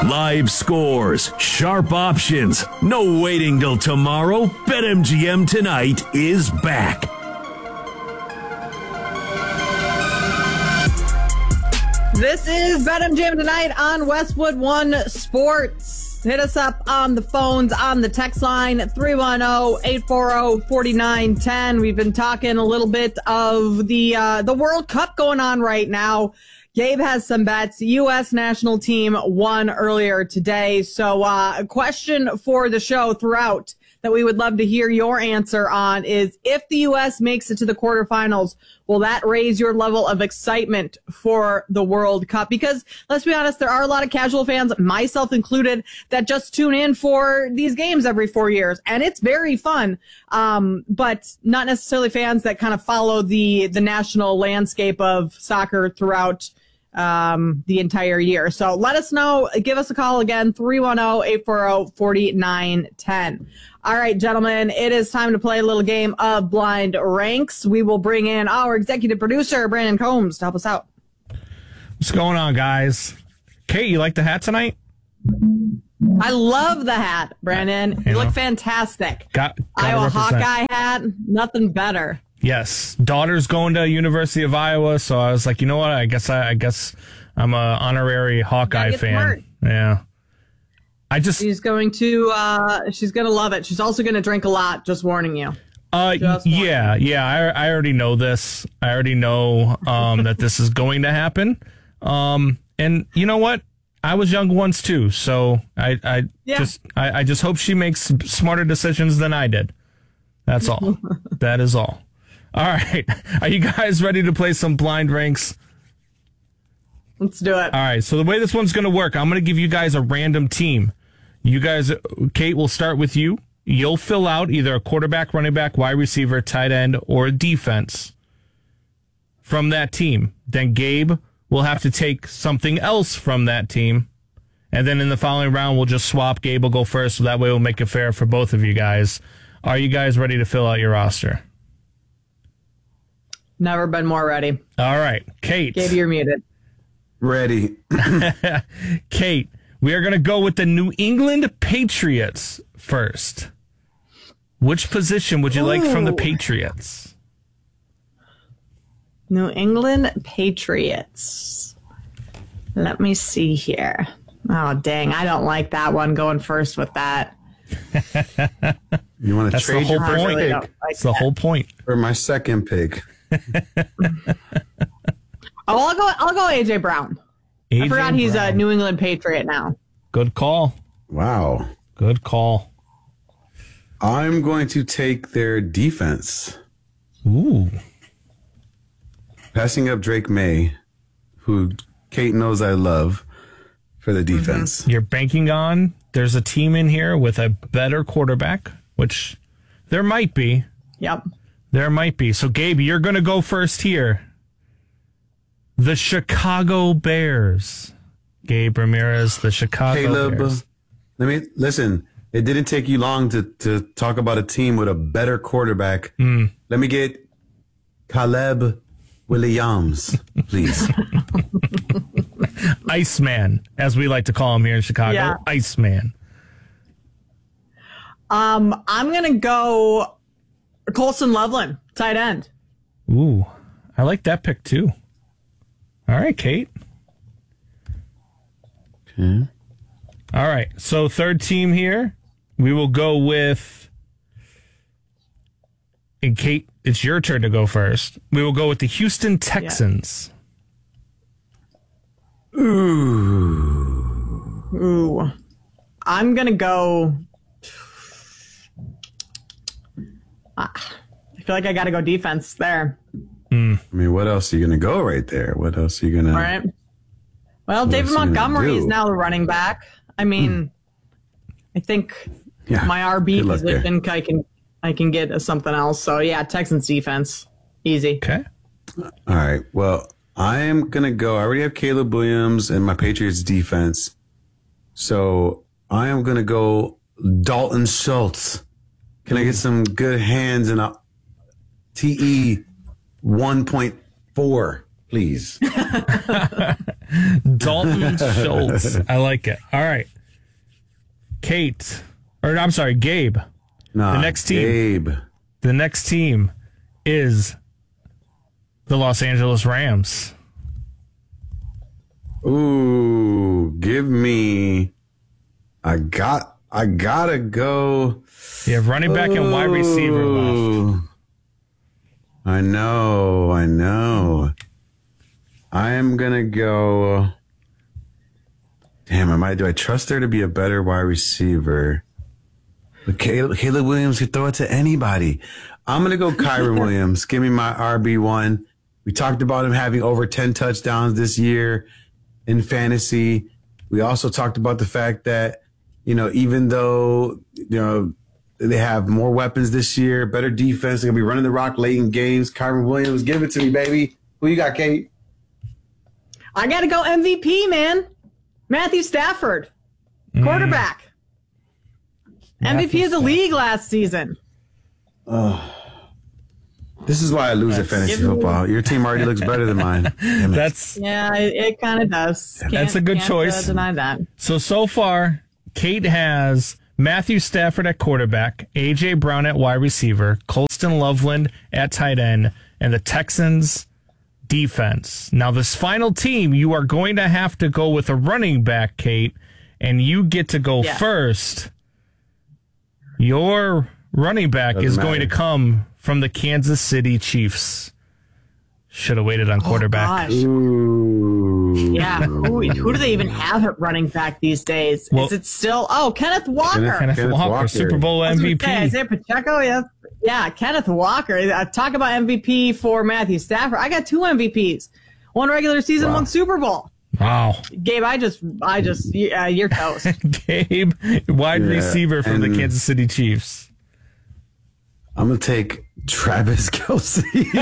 Live scores, sharp options, no waiting till tomorrow. BetMGM Tonight is back. This is BetMGM Tonight on Westwood One Sports. Hit us up on the phones, on the text line, 310-840-4910. We've been talking a little bit of the World Cup going on right now. Gabe has some bets. U.S. national team won earlier today. So a question for the show throughout that we would love to hear your answer on is, if the U.S. makes it to the quarterfinals, will that raise your level of excitement for the World Cup? Because let's be honest, there are a lot of casual fans, myself included, that just tune in for these games every 4 years. And it's very fun. But not necessarily fans that kind of follow the national landscape of soccer throughout the entire year. So let us know. Give us a call again, 310-840-4910. All right, gentlemen, it is time to play a little game of Blind Ranks. We will bring in our executive producer, Brandon Combs, to help us out. What's going on, guys? Kate, you like the hat tonight? I love the hat, Brandon. You look fantastic. Iowa Hawkeye hat, nothing better. Yes, daughter's going to University of Iowa, so I was like, you know what? I guess I'm a honorary Hawkeye fan. Yeah. She's going to love it. She's also going to drink a lot, just warning you. I already know this. I already know that this is going to happen. And you know what? I was young once too, so I just hope she makes smarter decisions than I did. That's all. That is all. All right. Are you guys ready to play some Blind Ranks? Let's do it. All right. So the way this one's going to work, I'm going to give you guys a random team. You guys, Kate, we'll start with you. You'll fill out either a quarterback, running back, wide receiver, tight end, or defense from that team. Then Gabe will have to take something else from that team. And then in the following round, we'll just swap. Gabe will go first, so that way we'll make it fair for both of you guys. Are you guys ready to fill out your roster? Never been more ready. All right. Kate. Gabe, you're muted. Ready. Kate, we are going to go with the New England Patriots first. Which position would you like from the Patriots? New England Patriots. Let me see here. Oh, dang. I don't like that one, going first with that. You want to trade your first pick? That's the whole point. Or my second pick. I'll go AJ Brown. I forgot he's a New England Patriot now. Good call. Wow. Good call. I'm going to take their defense. Ooh. Passing up Drake May, who Kate knows I love, for the defense. Mm-hmm. You're banking on there's a team in here with a better quarterback, which there might be. Yep. There might be. So, Gabe, you're going to go first here. The Chicago Bears. Gabe Ramirez, the Chicago Bears. Let me listen. It didn't take you long to talk about a team with a better quarterback. Let me get Caleb Williams, please. Iceman, as we like to call him here in Chicago. Yeah. Iceman. I'm going to go Colson Loveland, tight end. Ooh, I like that pick too. All right, Kate. Okay. All right, so third team here, we will go with, and Kate, it's your turn to go first. We will go with the Houston Texans. Yeah. Ooh. I'm going to go... I feel like I got to go defense there. I mean, what else are you going to go right there? What else are you going to... All right. Well, David Montgomery is now the running back. I mean, I think my RB position, I can get something else. So, yeah, Texans defense. Easy. Okay. All right. Well, I am going to go. I already have Caleb Williams and my Patriots defense. So, I am going to go Dalton Schultz. Can I get some good hands in a TE 1.4? please. Dalton Schultz. I like it. All right. Gabe. Nah, The next team. Gabe. The next team is the Los Angeles Rams. Ooh, give me. I gotta go. You have running back and wide receiver left. Ooh. I know. I am gonna go. Damn, do I trust her to be a better wide receiver? But Caleb Williams could throw it to anybody. I'm gonna go Kyron Williams. Give me my RB1. We talked about him having over 10 touchdowns this year in fantasy. We also talked about the fact that, even though, they have more weapons this year, better defense, they're going to be running the rock late in games. Kyron Williams, give it to me, baby. Who you got, Kate? I got to go MVP, man. Matthew Stafford, quarterback. MVP of the league last season. This is why I lose at fantasy football. Your team already looks better than mine. Damn it. Yeah, it kind of does. That's a good choice. Can't deny that. So far, Kate has Matthew Stafford at quarterback, A.J. Brown at wide receiver, Colston Loveland at tight end, and the Texans defense. Now, this final team, you are going to have to go with a running back, Kate, and you get to go first. Your running back is going to come from the Kansas City Chiefs. Should have waited on quarterback. Yeah, who do they even have at running back these days? Is it still Kenneth Walker? Kenneth Walker, Super Bowl MVP. Isaiah Pacheco, yeah, Kenneth Walker. Talk about MVP for Matthew Stafford. I got 2 MVPs, 1 regular season, 1 Super Bowl. Wow, Gabe, you're toast. Gabe, wide receiver from the Kansas City Chiefs. I'm gonna take Travis Kelce.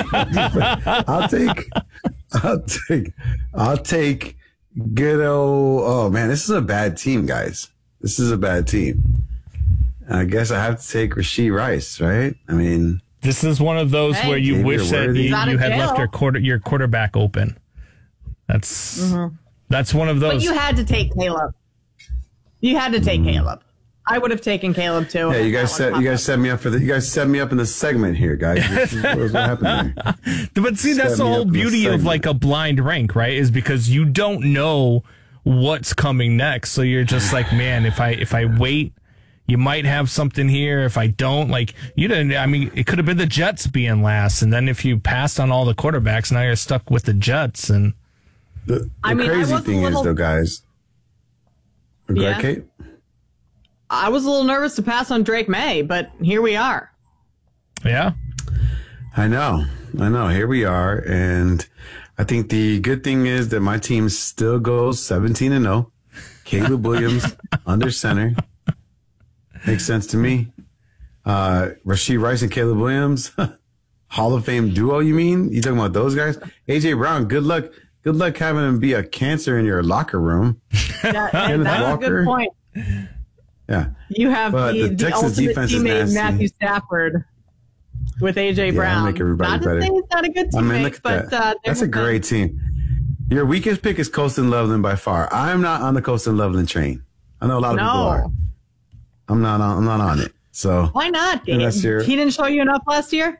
I'll take good old. Oh man, this is a bad team, guys. This is a bad team. I guess I have to take Rashee Rice, right? I mean, this is one of those where you wish that you had left your quarterback open. That's one of those. But you had to take Caleb. Caleb. I would have taken Caleb too. Yeah, you guys set me up in the segment here, guys. This is what happened there. But see, that's the whole beauty of like a blind rank, right? Is because you don't know what's coming next. So you're just like, man, if I wait, you might have something here. If I don't, you didn't. I mean, it could have been the Jets being last, and then if you passed on all the quarterbacks, now you're stuck with the Jets. And the crazy thing is, though, guys. Go ahead, Kate. I was a little nervous to pass on Drake May, but here we are. Yeah. I know. Here we are. And I think the good thing is that my team still goes 17-0. Caleb Williams under center. Makes sense to me. Rashee Rice and Caleb Williams. Hall of Fame duo, you mean? You talking about those guys? A.J. Brown, good luck. Good luck having him be a cancer in your locker room. Yeah, that's a good point. Yeah, you have the Texas ultimate defense teammate Matthew Stafford with A.J. Brown. Make everybody not better. to say he's not a good teammate, look at but that. That's a great team. Your weakest pick is Colston Loveland by far. I'm not on the Colston Loveland train. I know a lot of people are. I'm not on it. So why not? He didn't show you enough last year.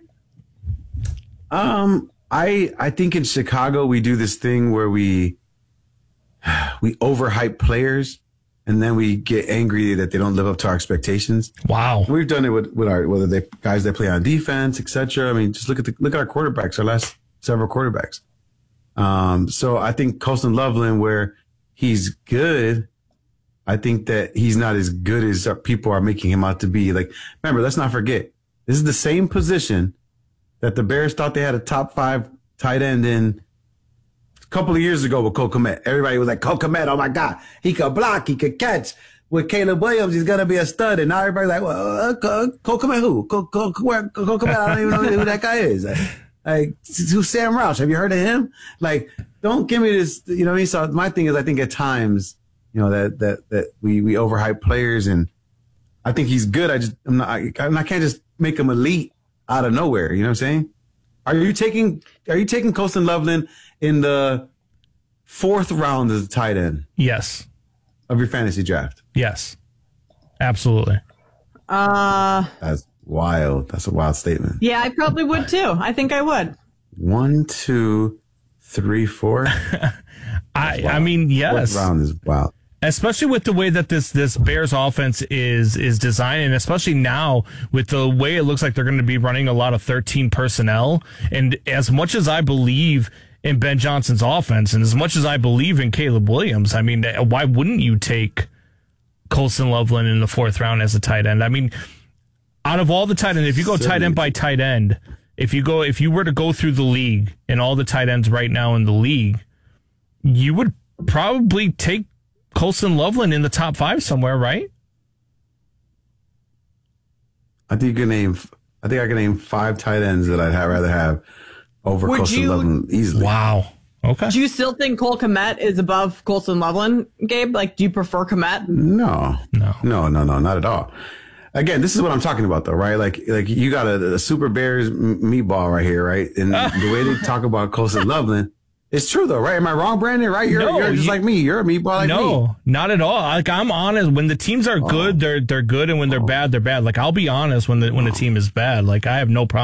I think in Chicago we do this thing where we overhype players. And then we get angry that they don't live up to our expectations. Wow, we've done it with our guys that play on defense, etc. I mean, just look at our quarterbacks, our last several quarterbacks. So I think Colston Loveland, where he's good, I think that he's not as good as people are making him out to be. Like, remember, let's not forget, this is the same position that the Bears thought they had a top 5 tight end in. Couple of years ago with Cole Kmet. Everybody was like, Cole Kmet, oh my God, he could block, he could catch. With Caleb Williams, he's going to be a stud. And now everybody's like, well, Cole Kmet who? Cole Kmet, I don't even know who that guy is. Like, who's Sam Roush? Have you heard of him? Like, don't give me this, you know what I mean? So my thing is, I think at times, that we overhype players, and I think he's good. I can't just make him elite out of nowhere. You know what I'm saying? Are you taking Colston Loveland in the 4th round as a tight end Yes. of your fantasy draft? Yes. Absolutely. That's wild. That's a wild statement. Yeah, I probably would too. I think I would. 1, 2, 3, 4. I mean, yes. 4th round is wild. Especially with the way that this Bears offense is designed, and especially now with the way it looks like they're going to be running a lot of 13 personnel. And as much as I believe in Ben Johnson's offense, and as much as I believe in Caleb Williams, I mean, why wouldn't you take Colston Loveland in the 4th round as a tight end? I mean, out of all the tight ends, if you go tight end by tight end, if you were to go through the league and all the tight ends right now in the league, you would probably take Colston Loveland in the top 5 somewhere, right? I think I can name 5 tight ends that I'd rather have over Colston Loveland easily. Wow. Okay. Do you still think Cole Kmet is above Colston Loveland, Gabe? Like, do you prefer Kmet? No, not at all. Again, this is what I'm talking about, though, right? Like you got a Super Bears meatball right here, right? And the way they talk about Colston Loveland, it's true, though, right? Am I wrong, Brandon? Right? You're just like me. You're a meatball like me. No, not at all. Like, I'm honest. When the teams are good, they're good, and when they're bad, they're bad. Like, I'll be honest when the team is bad. Like, I have no problem.